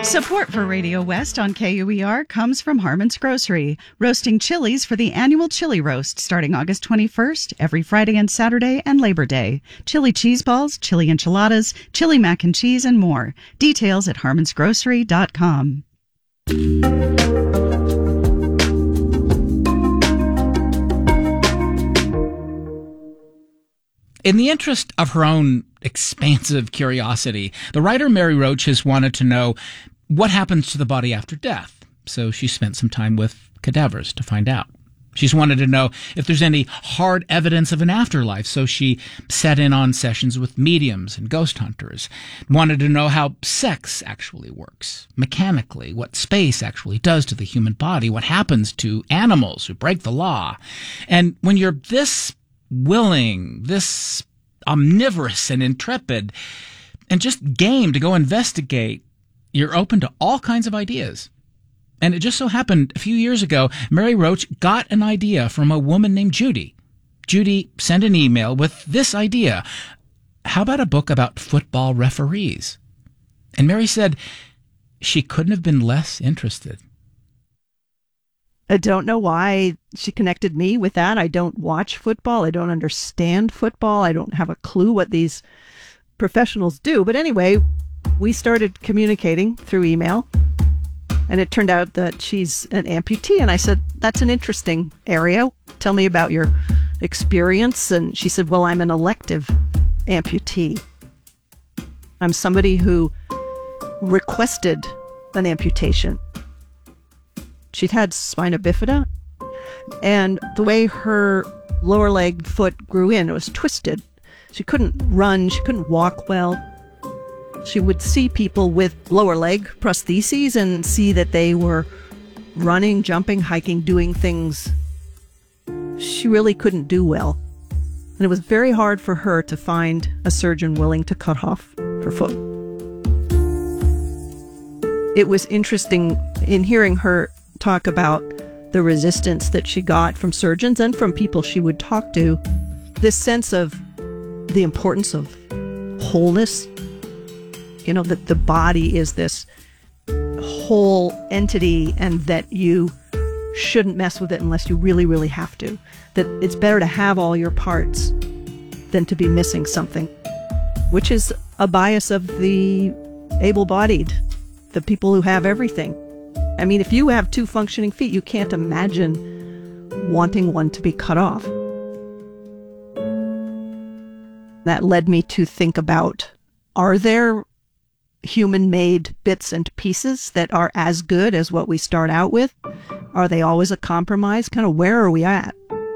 Support for Radio West on KUER comes from Harmon's Grocery, roasting chilies for the annual Chili Roast starting August 21st, every Friday and Saturday and Labor Day. Chili cheese balls, chili enchiladas, chili mac and cheese, and more. Details at harmonsgrocery.com. In the interest of her own expansive curiosity, the writer Mary Roach has wanted to know what happens to the body after death. So she spent some time with cadavers to find out. She's wanted to know if there's any hard evidence of an afterlife, so she sat in on sessions with mediums and ghost hunters. Wanted to know how sex actually works, mechanically, what space actually does to the human body, what happens to animals who break the law. And when you're this willing, this omnivorous and intrepid, and just game to go investigate, you're open to all kinds of ideas. And it just so happened a few years ago, Mary Roach got an idea from a woman named Judy. Judy sent an email with this idea. How about a book about football referees? And Mary said she couldn't have been less interested. I don't know why she connected me with that. I don't watch football. I don't understand football. I don't have a clue what these professionals do. But anyway, we started communicating through email, and it turned out that she's an amputee. And I said, that's an interesting area. Tell me about your experience. And she said, well, I'm an elective amputee. I'm somebody who requested an amputation. She'd had spina bifida, and the way her lower leg foot grew in, it was twisted. She couldn't run, she couldn't walk well. She would see people with lower leg prostheses and see that they were running, jumping, hiking, doing things she really couldn't do well. And it was very hard for her to find a surgeon willing to cut off her foot. It was interesting in hearing her talk about the resistance that she got from surgeons and from people she would talk to, this sense of the importance of wholeness, that the body is this whole entity and that you shouldn't mess with it unless you really, really have to, that it's better to have all your parts than to be missing something, which is a bias of the able-bodied, the people who have everything. I mean, if you have two functioning feet, you can't imagine wanting one to be cut off. That led me to think about, are there human-made bits and pieces that are as good as what we start out with? Are they always a compromise? Kind of where are we at?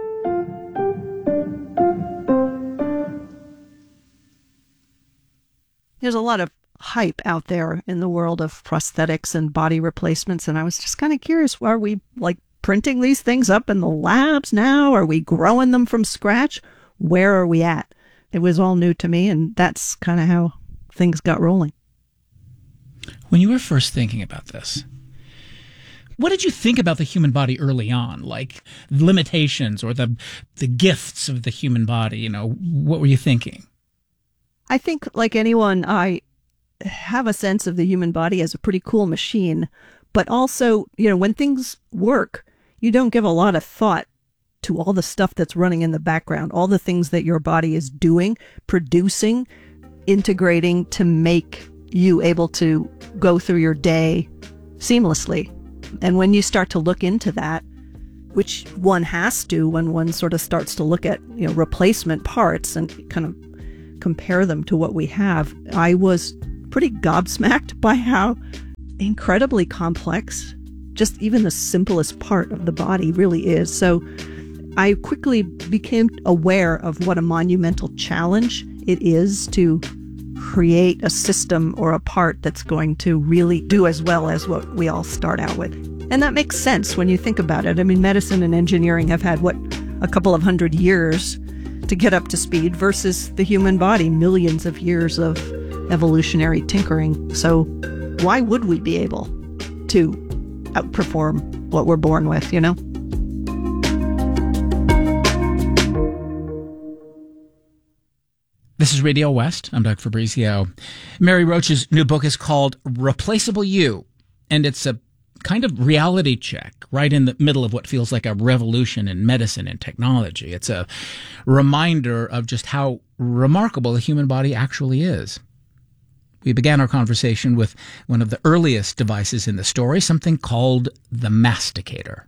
There's a lot of hype out there in the world of prosthetics and body replacements, and I was just kind of curious, are we printing these things up in the labs now? Are we growing them from scratch? Where are we at? It was all new to me, and that's kind of how things got rolling. When you were first thinking about this, what did you think about the human body early on? Like limitations or the gifts of the human body, what were you thinking? I think, like anyone, I have a sense of the human body as a pretty cool machine, but also, when things work, you don't give a lot of thought to all the stuff that's running in the background, all the things that your body is doing, producing, integrating to make you able to go through your day seamlessly. And when you start to look into that, which one has to when one sort of starts to look at, replacement parts and kind of compare them to what we have, I was pretty gobsmacked by how incredibly complex just even the simplest part of the body really is. So I quickly became aware of what a monumental challenge it is to create a system or a part that's going to really do as well as what we all start out with. And that makes sense when you think about it. I mean, medicine and engineering have had, a couple of hundred years to get up to speed versus the human body, millions of years of evolutionary tinkering. So why would we be able to outperform what we're born with, This is Radio West. I'm Doug Fabrizio. Mary Roach's new book is called Replaceable You, and it's a kind of reality check right in the middle of what feels like a revolution in medicine and technology. It's a reminder of just how remarkable the human body actually is. We began our conversation with one of the earliest devices in the story, something called the masticator.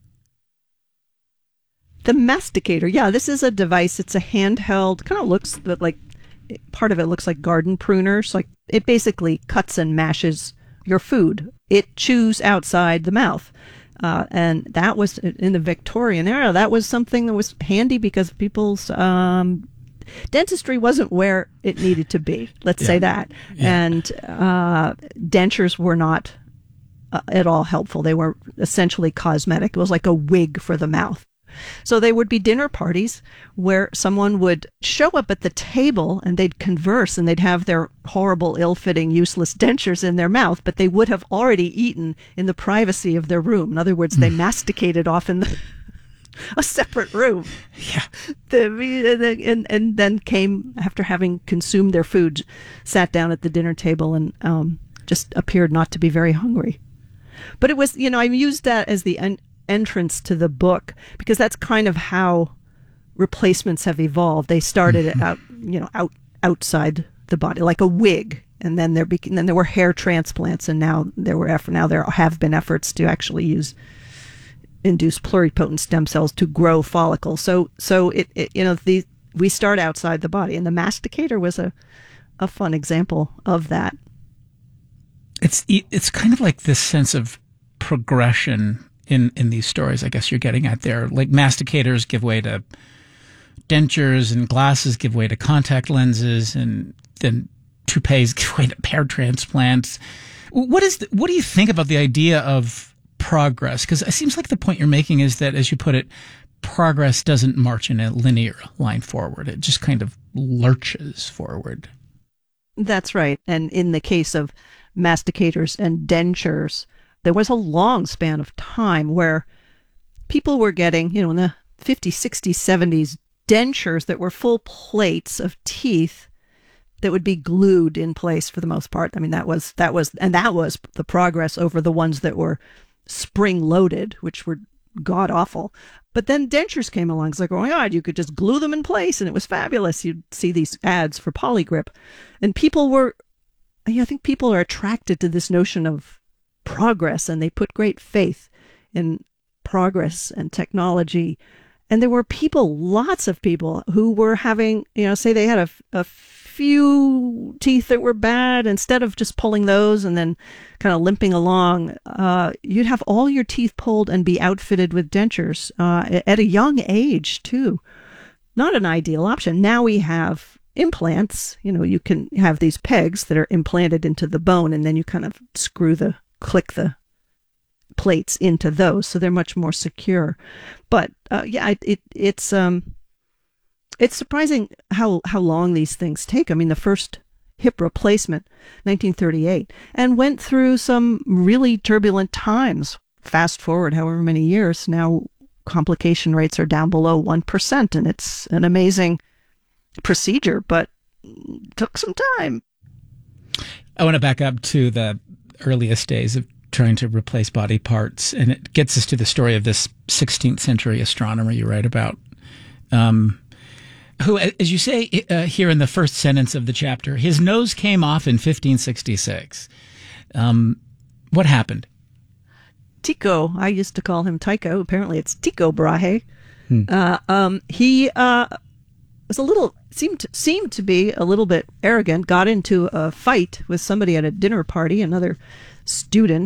The masticator, yeah, this is a device. It's a handheld, kind of looks like, part of it looks like garden pruners. Like it basically cuts and mashes your food. It chews outside the mouth. And that was in the Victorian era. That was something that was handy because people's dentistry wasn't where it needed to be. Let's say that. Yeah. And dentures were not at all helpful. They were essentially cosmetic. It was like a wig for the mouth. So they would be dinner parties where someone would show up at the table and they'd converse and they'd have their horrible, ill-fitting, useless dentures in their mouth, but they would have already eaten in the privacy of their room. In other words, they masticated off in a separate room. Yeah. And then came, after having consumed their food, sat down at the dinner table and just appeared not to be very hungry. But it was, I used that as the entrance to the book because that's kind of how replacements have evolved. They started outside the body, like a wig, and then there were hair transplants, and now there have been efforts to actually induce pluripotent stem cells to grow follicles. So we start outside the body, and the masticator was a fun example of that. It's kind of like this sense of progression in these stories, I guess you're getting at there. Like masticators give way to dentures, and glasses give way to contact lenses, and then toupees give way to hair transplants. What do you think about the idea of progress? Because it seems like the point you're making is that, as you put it, progress doesn't march in a linear line forward. It just kind of lurches forward. That's right. And in the case of masticators and dentures, there was a long span of time where people were getting, in the 50s, 60s, 70s, dentures that were full plates of teeth that would be glued in place for the most part. I mean, that was the progress over the ones that were spring-loaded, which were god-awful. But then dentures came along. It's like, oh my God, you could just glue them in place, and it was fabulous. You'd see these ads for Polygrip. And I think people are attracted to this notion of progress, and they put great faith in progress and technology. And there were lots of people who were having, say they had a few teeth that were bad. Instead of just pulling those and then kind of limping along, you'd have all your teeth pulled and be outfitted with dentures at a young age too. Not an ideal option. Now we have implants. You can have these pegs that are implanted into the bone, and then you kind of click the plates into those, so they're much more secure. But it's surprising how long these things take. I mean, the first hip replacement, 1938, and went through some really turbulent times. Fast forward however many years, now complication rates are down below 1%, and it's an amazing procedure, but it took some time. I want to back up to the earliest days of trying to replace body parts, and it gets us to the story of this 16th century astronomer you write about, who, as you say here in the first sentence of the chapter, his nose came off in 1566. What happened? Tycho, I used to call him Tycho. Apparently it's Tycho Brahe. He was seemed to be a little bit arrogant, got into a fight with somebody at a dinner party, another student,